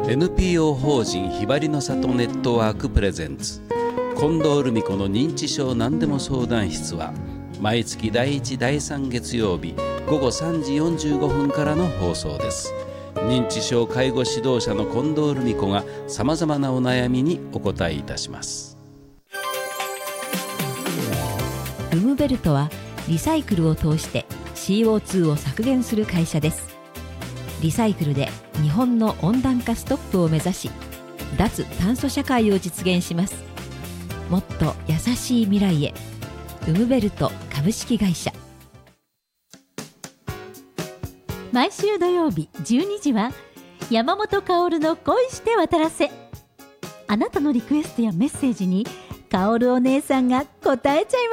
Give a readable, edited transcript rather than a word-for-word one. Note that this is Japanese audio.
NPO 法人ひばりの里ネットワークプレゼンツ近藤留美子の認知症何でも相談室は毎月第1第3月曜日午後3時45分からの放送です。認知症介護指導者の近藤留美子がさまざまなお悩みにお答えいたします。 ウムベルトはリサイクルを通して CO2 を削減する会社です。リサイクルで日本の温暖化ストップを目指し、脱炭素社会を実現します。もっと優しい未来へ、ウムベルト株式会社。 毎週土曜日12時は山本薫の恋して渡らせ。あなたのリクエストやメッセージに薫お姉さんが答えちゃいます。